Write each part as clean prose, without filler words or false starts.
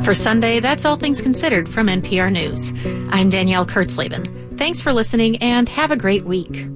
For Sunday, that's All Things Considered from NPR News. I'm Danielle Kurtzleben. Thanks for listening and have a great week.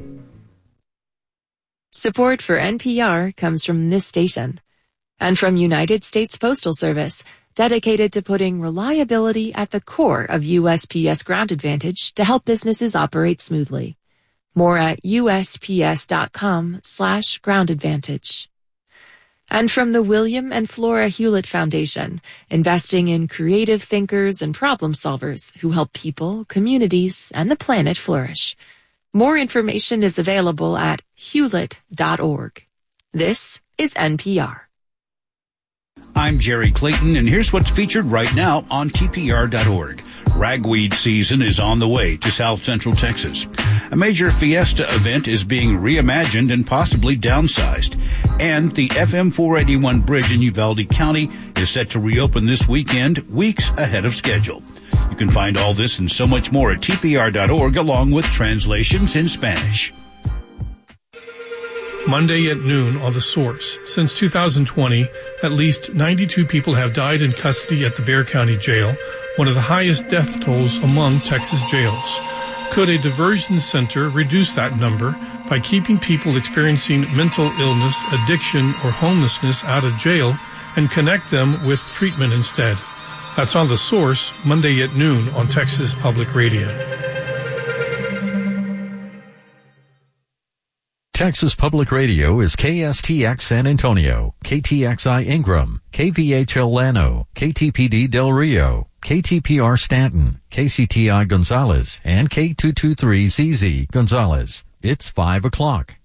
Support for NPR comes from this station and from United States Postal Service, dedicated to putting reliability at the core of USPS Ground Advantage to help businesses operate smoothly. More at USPS.com/Ground Advantage. And from the William and Flora Hewlett Foundation, investing in creative thinkers and problem solvers who help people, communities, and the planet flourish. More information is available at hewlett.org. This is NPR. I'm Jerry Clayton, and here's what's featured right now on TPR.org. Ragweed season is on the way to South Central Texas. A major fiesta event is being reimagined and possibly downsized. And the FM 481 bridge in Uvalde County is set to reopen this weekend, weeks ahead of schedule. You can find all this and so much more at TPR.org, along with translations in Spanish. Monday at noon on The Source. Since 2020, at least 92 people have died in custody at the Bexar County Jail, one of the highest death tolls among Texas jails. Could a diversion center reduce that number by keeping people experiencing mental illness, addiction, or homelessness out of jail and connect them with treatment instead? That's on The Source, Monday at noon on Texas Public Radio. Texas Public Radio is KSTX San Antonio, KTXI Ingram, KVHL Llano, KTPD Del Rio, KTPR Stanton, KCTI Gonzales, and K223ZZ Gonzales. It's 5 o'clock.